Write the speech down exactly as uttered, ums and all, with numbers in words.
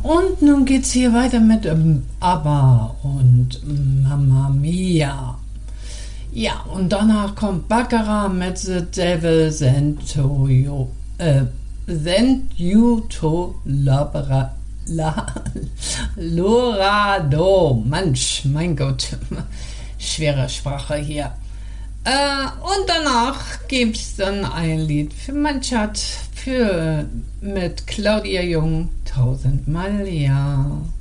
und nun geht's hier weiter mit ähm, ABBA und Mamma Mia. Ja, und danach kommt Baccarat mit The Devil Sent to You, äh, Sent You to Labra, La, Lorado. Mensch, mein Gott, schwere Sprache hier. Äh, und danach gibt's dann ein Lied für mein Chat für, mit Claudia Jung, tausendmal ja.